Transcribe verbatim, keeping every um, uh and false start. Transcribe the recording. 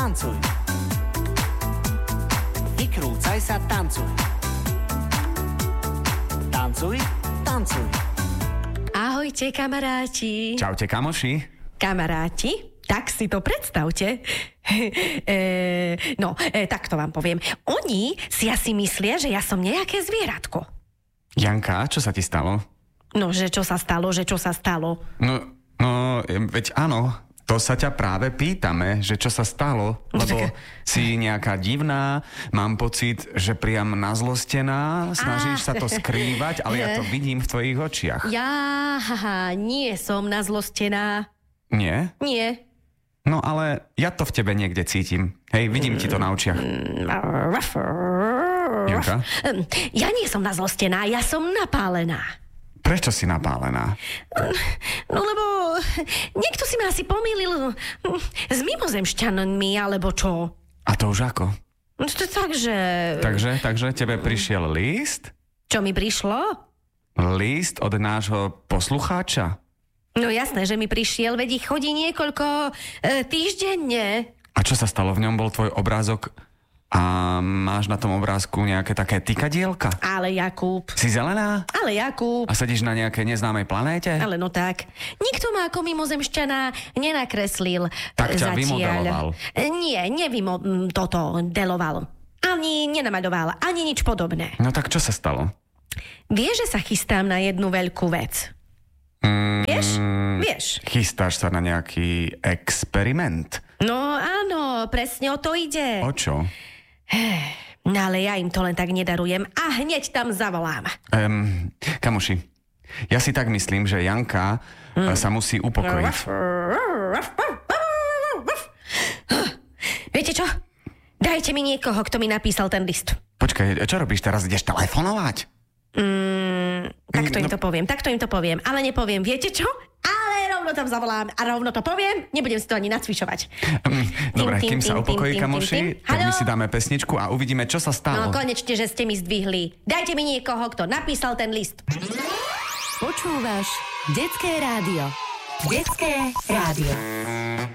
tancuj. Vykrúcaj sa, tancuj. Tancuj, tancuj. Ahojte, kamaráti. Čaute, kamoši. Kamaráti, tak si to predstavte. e, no, e, tak to vám poviem. Oni si asi myslia, že ja som nejaké zvieratko. Janka, čo sa ti stalo? No, že čo sa stalo, že čo sa stalo. No, no, veď áno, to sa ťa práve pýtame, že čo sa stalo, No, lebo tak... si nejaká divná, mám pocit, že priam nazlostená, snažíš sa to skrývať, ale ja to vidím v tvojich očiach. Ja, haha, nie som nazlostená. Nie? Nie. No ale ja to v tebe niekde cítim. Hej, vidím ti to na očiach. Janka? Ja nie som nazlostená, ja som napálená. Prečo si napálená? No lebo niekto si ma asi pomýlil s mimozemšťanmi, alebo čo? A to už ako? No to takže... Takže, takže tebe prišiel list? Čo mi prišlo? List od nášho poslucháča? No jasné, že mi prišiel, veď ich chodí niekoľko e, týždenne. A čo sa stalo? V ňom bol tvoj obrázok a máš na tom obrázku nejaké také tykadielka? Ale Jakub. Si zelená? Ale Jakub. A sedíš na nejakej neznámej planéte? Ale no tak. Nikto ma ako mimozemšťana nenakreslil. Tak ťa zatiaľ. vymodeloval. Nie, nevymo... toto deloval. Ani nenamaľoval, ani nič podobné. No tak čo sa stalo? Vieš, že sa chystám na jednu veľkú vec? Mm, Vieš? Vieš. Chystáš sa na nejaký experiment? No áno, presne o to ide. O čo? No ale ja im to len tak nedarujem a hneď tam zavolám. Um, kamoši, ja si tak myslím, že Janka mm. sa musí upokojiť. Viete čo? Dajte mi niekoho, kto mi napísal ten list. Počkaj, čo robíš teraz? Ideš telefonovať? Mm, takto im to poviem, takto im to poviem, ale nepoviem, viete čo? Ale rovno tam zavolám a rovno to poviem, nebudem si to ani nacvičovať. Um, dobre, Tým, kým tým, sa upokojí, tým, tým, kamoši, tým, tým. tak my Haló? si dáme pesničku a uvidíme, čo sa stalo. No konečne, že ste mi zdvihli. Dajte mi niekoho, kto napísal ten list. Počúvaš Detské rádio. Detské rádio.